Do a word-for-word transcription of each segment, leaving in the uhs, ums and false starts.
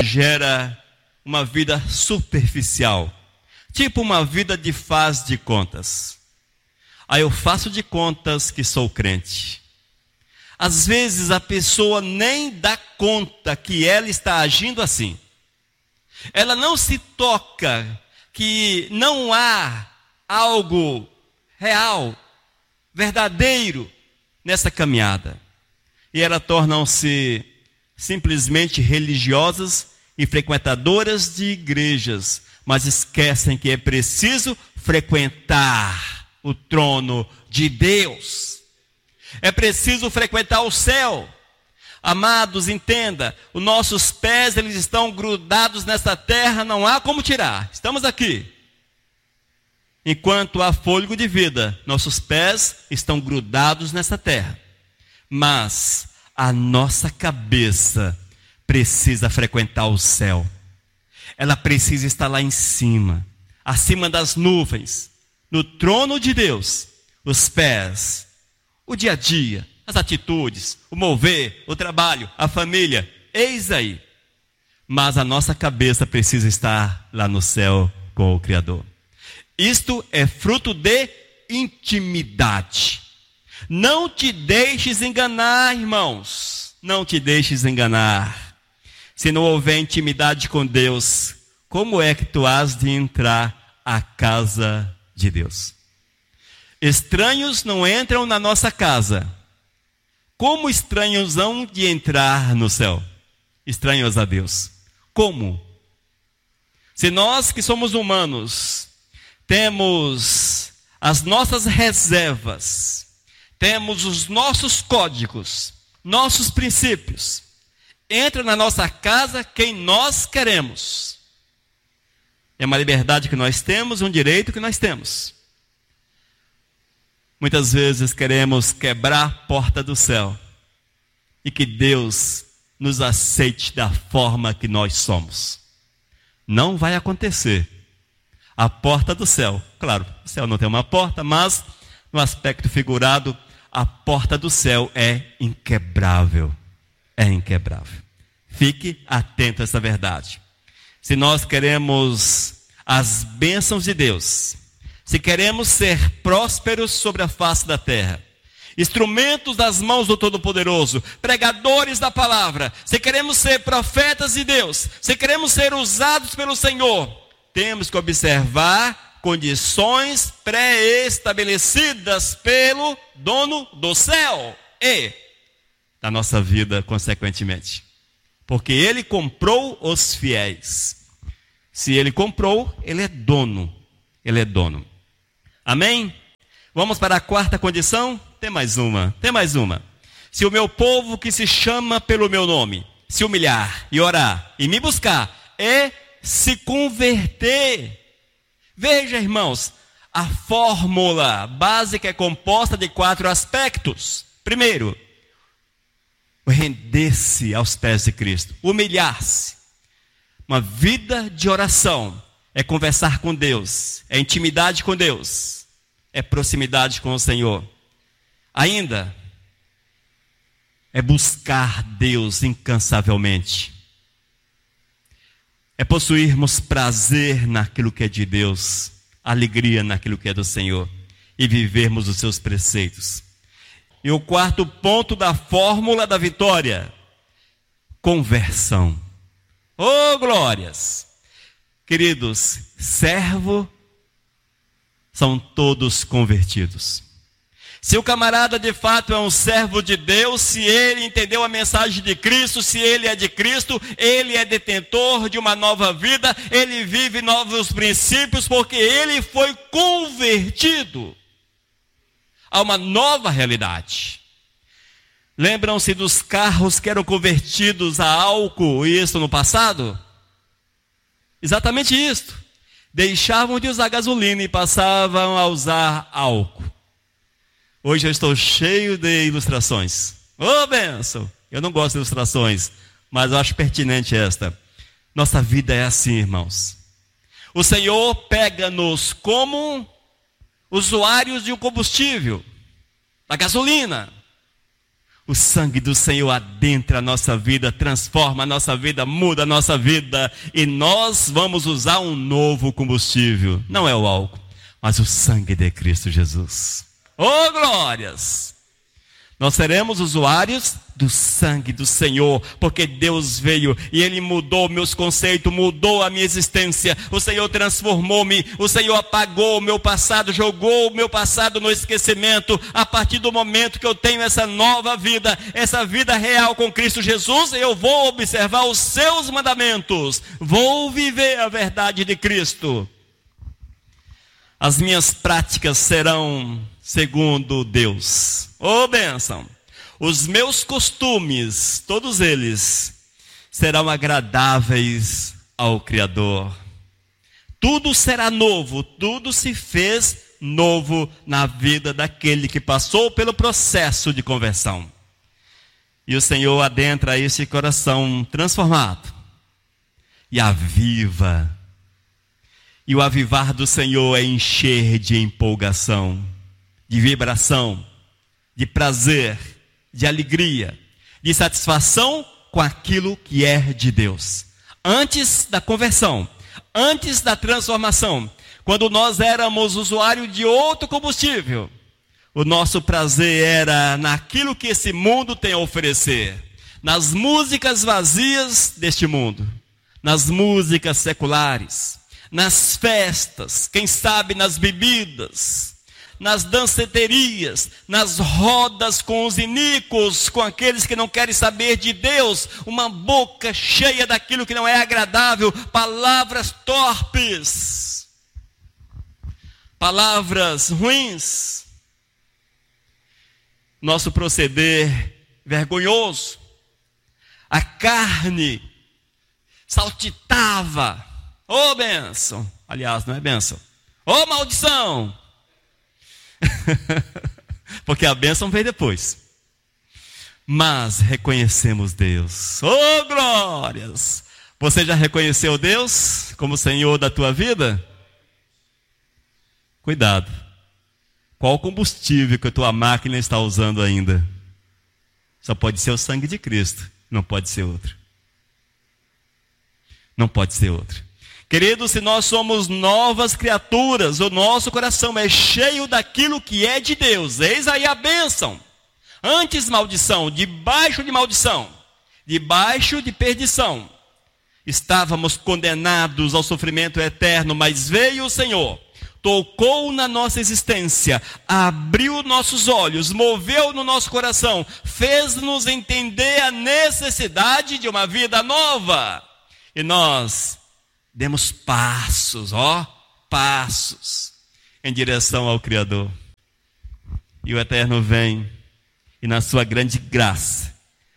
gera uma vida superficial, tipo uma vida de faz de contas. Aí eu faço de contas que sou crente. Às vezes a pessoa nem dá conta que ela está agindo assim. Ela não se toca que não há algo real, verdadeiro nessa caminhada. E elas tornam-se simplesmente religiosas e frequentadoras de igrejas, mas esquecem que é preciso frequentar o trono de Deus. É preciso frequentar o céu. Amados, entenda, os nossos pés, eles estão grudados nessa terra, não há como tirar. Estamos aqui. Enquanto há fôlego de vida, nossos pés estão grudados nessa terra. Mas a nossa cabeça precisa frequentar o céu. Ela precisa estar lá em cima, acima das nuvens, no trono de Deus. Os pés, o dia a dia, as atitudes, o mover, o trabalho, a família, eis aí. Mas a nossa cabeça precisa estar lá no céu com o Criador. Isto é fruto de intimidade. Não te deixes enganar, irmãos. Não te deixes enganar. Se não houver intimidade com Deus, como é que tu has de entrar à casa de Deus? Estranhos não entram na nossa casa. Como estranhos hão de entrar no céu? Estranhos a Deus. Como? Se nós que somos humanos temos as nossas reservas, temos os nossos códigos, nossos princípios, entra na nossa casa quem nós queremos. É uma liberdade que nós temos, um direito que nós temos. Muitas vezes queremos quebrar a porta do céu e que Deus nos aceite da forma que nós somos. Não vai acontecer. A porta do céu, claro, o céu não tem uma porta, mas no aspecto figurado, a porta do céu é inquebrável. É inquebrável. Fique atento a essa verdade. Se nós queremos as bênçãos de Deus, se queremos ser prósperos sobre a face da terra, instrumentos das mãos do Todo-Poderoso, pregadores da palavra, se queremos ser profetas de Deus, se queremos ser usados pelo Senhor, temos que observar condições pré-estabelecidas pelo dono do céu e da nossa vida, consequentemente. Porque ele comprou os fiéis. Se ele comprou, ele é dono. Ele é dono. Amém? Vamos para a quarta condição? Tem mais uma, tem mais uma. Se o meu povo que se chama pelo meu nome, se humilhar e orar e me buscar, e se converter. Veja, irmãos, a fórmula básica é composta de quatro aspectos. Primeiro, render-se aos pés de Cristo, humilhar-se. Uma vida de oração é conversar com Deus, é intimidade com Deus, é proximidade com o Senhor. Ainda é buscar Deus incansavelmente. É possuirmos prazer naquilo que é de Deus, alegria naquilo que é do Senhor e vivermos os seus preceitos. E o quarto ponto da fórmula da vitória, conversão. Oh, glórias! Queridos, servo são todos convertidos. Se o camarada de fato é um servo de Deus, se ele entendeu a mensagem de Cristo, se ele é de Cristo, ele é detentor de uma nova vida, ele vive novos princípios, porque ele foi convertido a uma nova realidade. Lembram-se dos carros que eram convertidos a álcool, isso no passado? Exatamente isso. Deixavam de usar gasolina e passavam a usar álcool. Hoje eu estou cheio de ilustrações. Ô, oh, bênção! Eu não gosto de ilustrações, mas eu acho pertinente esta. Nossa vida é assim, irmãos. O Senhor pega-nos como usuários de um combustível, da gasolina. O sangue do Senhor adentra a nossa vida, transforma a nossa vida, muda a nossa vida. E nós vamos usar um novo combustível. Não é o álcool, mas o sangue de Cristo Jesus. Oh, glórias! Nós seremos usuários do sangue do Senhor, porque Deus veio e Ele mudou meus conceitos, mudou a minha existência. O Senhor transformou-me, o Senhor apagou o meu passado, jogou o meu passado no esquecimento. A partir do momento que eu tenho essa nova vida, essa vida real com Cristo Jesus, eu vou observar os seus mandamentos, vou viver a verdade de Cristo. As minhas práticas serão segundo Deus. Ô bênção! Os meus costumes, todos eles, serão agradáveis ao Criador. Tudo será novo, tudo se fez novo na vida daquele que passou pelo processo de conversão. E o Senhor adentra esse coração transformado e aviva. E o avivar do Senhor é encher de empolgação, de vibração, de prazer, de alegria, de satisfação com aquilo que é de Deus. Antes da conversão, antes da transformação, quando nós éramos usuários de outro combustível, o nosso prazer era naquilo que esse mundo tem a oferecer, nas músicas vazias deste mundo, nas músicas seculares, nas festas, quem sabe nas bebidas, nas danceterias, nas rodas com os iníquos, com aqueles que não querem saber de Deus, uma boca cheia daquilo que não é agradável, palavras torpes, palavras ruins, nosso proceder vergonhoso, a carne saltitava, ô bênção, aliás não é bênção, ô maldição, porque a bênção veio depois. Mas reconhecemos Deus. Oh, glórias! Você já reconheceu Deus como Senhor da tua vida? Cuidado. Qual o combustível que a tua máquina está usando ainda? Só pode ser o sangue de Cristo. Não pode ser outro. Não pode ser outro. Queridos, se nós somos novas criaturas, o nosso coração é cheio daquilo que é de Deus. Eis aí a bênção. Antes maldição, debaixo de maldição, debaixo de perdição. Estávamos condenados ao sofrimento eterno, mas veio o Senhor, tocou na nossa existência, abriu nossos olhos, moveu no nosso coração, fez-nos entender a necessidade de uma vida nova. E nós demos passos, ó, passos, em direção ao Criador. E o Eterno vem, e na sua grande graça,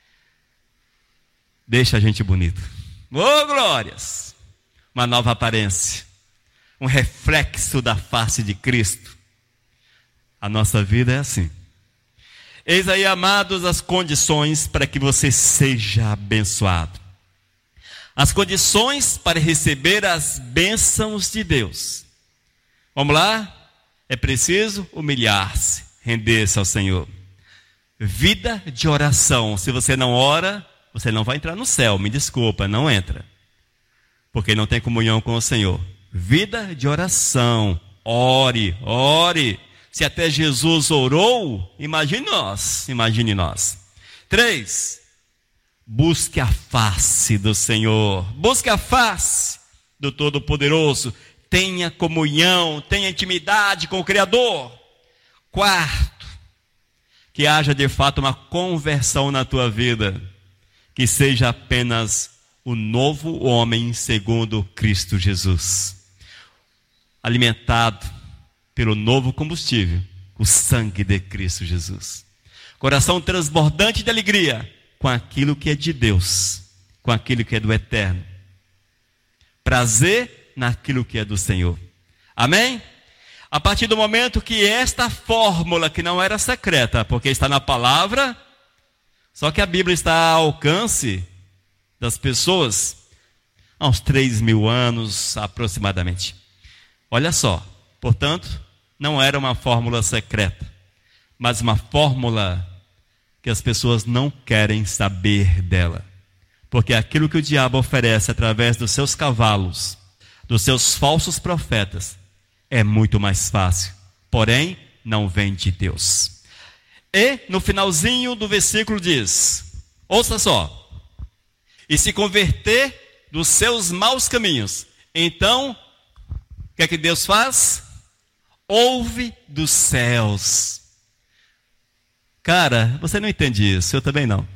deixa a gente bonito. Ô, glórias! Uma nova aparência, um reflexo da face de Cristo. A nossa vida é assim. Eis aí, amados, as condições para que você seja abençoado. As condições para receber as bênçãos de Deus. Vamos lá? É preciso humilhar-se, render-se ao Senhor. Vida de oração. Se você não ora, você não vai entrar no céu. Me desculpa, não entra. Porque não tem comunhão com o Senhor. Vida de oração. Ore, ore. Se até Jesus orou, imagine nós. Imagine nós. Três. Busque a face do Senhor. Busque a face do Todo-Poderoso. Tenha comunhão, tenha intimidade com o Criador. Quarto, que haja de fato uma conversão na tua vida. Que seja apenas o novo homem segundo Cristo Jesus. Alimentado pelo novo combustível, o sangue de Cristo Jesus. Coração transbordante de alegria com aquilo que é de Deus, com aquilo que é do Eterno. Prazer naquilo que é do Senhor. Amém? A partir do momento que esta fórmula, que não era secreta, porque está na palavra, só que a Bíblia está ao alcance das pessoas há uns três mil anos aproximadamente. Olha só, portanto, não era uma fórmula secreta, mas uma fórmula que as pessoas não querem saber dela. Porque aquilo que o diabo oferece através dos seus cavalos, dos seus falsos profetas, é muito mais fácil. Porém, não vem de Deus. E no finalzinho do versículo diz, ouça só, e se converter dos seus maus caminhos, então, o que é que Deus faz? Ouve dos céus. Cara, você não entende isso, eu também não.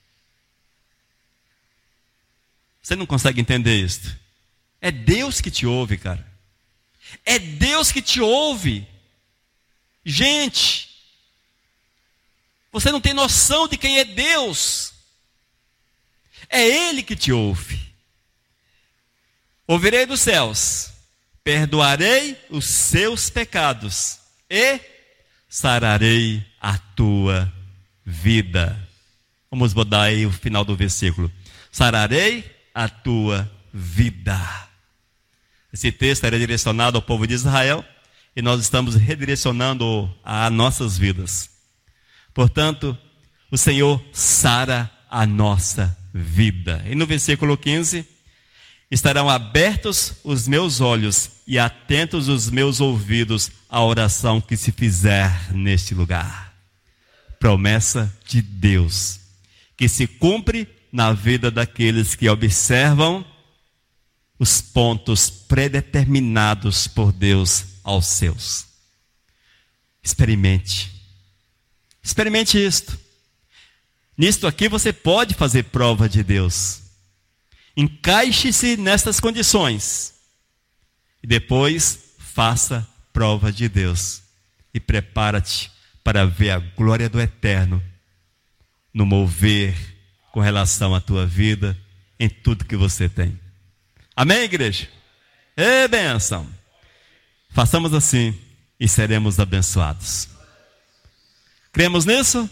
Você não consegue entender isso. É Deus que te ouve, cara. É Deus que te ouve. Gente, você não tem noção de quem é Deus. É Ele que te ouve. Ouvirei dos céus, perdoarei os seus pecados e sararei a tua vida. Vamos botar aí o final do versículo. Sararei a tua vida. Esse texto era direcionado ao povo de Israel e nós estamos redirecionando a nossas vidas. Portanto, o Senhor sara a nossa vida. E no versículo quinze, estarão abertos os meus olhos e atentos os meus ouvidos à oração que se fizer neste lugar. Promessa de Deus, que se cumpre na vida daqueles que observam os pontos predeterminados por Deus aos seus. Experimente. Experimente isto. Nisto aqui você pode fazer prova de Deus. Encaixe-se nestas condições. E depois faça prova de Deus. E prepara-te para ver a glória do Eterno no mover com relação à tua vida, em tudo que você tem. Amém, igreja? Ê, bênção! Façamos assim e seremos abençoados. Cremos nisso?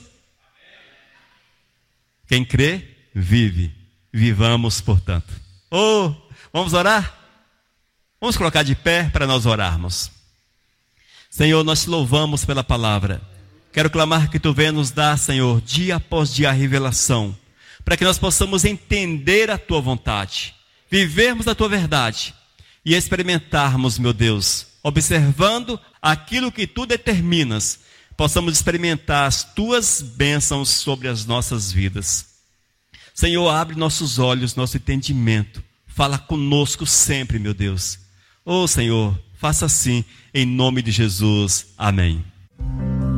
Quem crê, vive. Vivamos, portanto. Oh, vamos orar? Vamos colocar de pé para nós orarmos. Senhor, nós te louvamos pela palavra. Quero clamar que tu venha nos dar, Senhor, dia após dia a revelação, para que nós possamos entender a tua vontade, vivermos a tua verdade e experimentarmos, meu Deus, observando aquilo que tu determinas, possamos experimentar as tuas bênçãos sobre as nossas vidas. Senhor, abre nossos olhos, nosso entendimento, fala conosco sempre, meu Deus. Oh, Senhor, faça assim, em nome de Jesus. Amém.